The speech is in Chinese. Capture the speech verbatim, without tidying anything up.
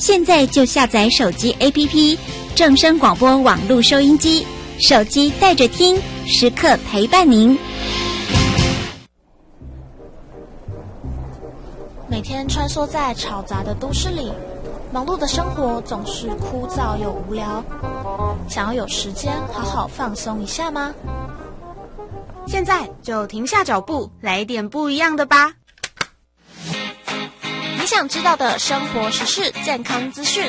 现在就下载手机 A P P 正声广播网络收音机，手机带着听，时刻陪伴您。 每天穿梭在吵杂的都市里，忙碌的生活总是枯燥又无聊。想要有时间好好放松一下吗？ 现在就停下脚步，来点不一样的吧。 你想知道的生活时事、健康资讯，